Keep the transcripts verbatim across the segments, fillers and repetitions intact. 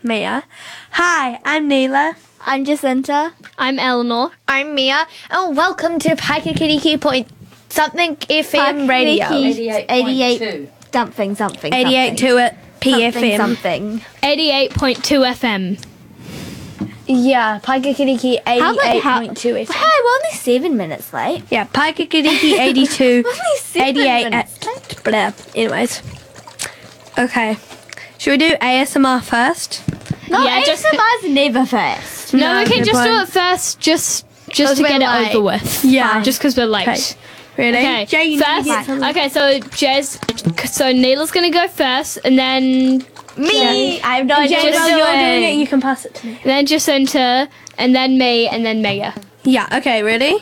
Mia. Hi, I'm Neela. I'm Jacinta. I'm Eleanor. I'm Mia, and welcome to Paikakiriki Point something F M radio. eighty-eight something something. eighty-eight two at P F M. Something. eighty-eight point two F M. Yeah, Paikakiriki eighty-eight point two F M. Hey, we're only seven minutes late. Yeah, Paikakiriki eighty-two, Only seven eighty-eight minutes at blah. Anyways. Okay. Should we do A S M R first? No, Yeah, A S M R's never first. No, we can good just do point. it first, just just Because to get we're it late. over with. Yeah. Just because we're late. Okay. Ready? Okay, Jay, you need to first. get something. Okay, so Jez, so Neela's gonna go first, and then Me, I have no idea Jay, what while I'm you're doing doing. it, you can pass it to me. then Jacinta, and then me, and then Mega. Yeah, okay, ready?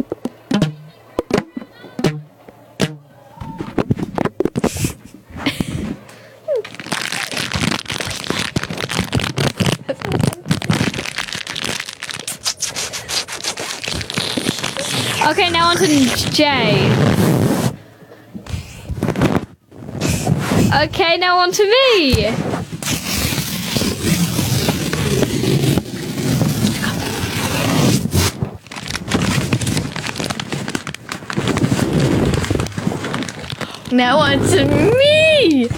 Okay, now on to Jay. Okay, now on to me. Now on to me.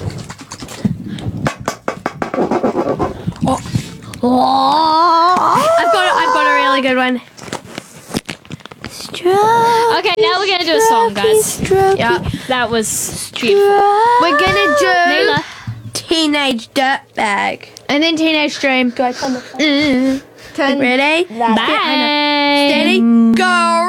I've got, I've got a really good one. Okay, now we're gonna do a song, guys. Yeah, That was beautiful. we're gonna do Neela. Teenage Dirtbag. and then Teenage Dream. Go, come on. Mm. Turn Ready? Bye. Steady, go.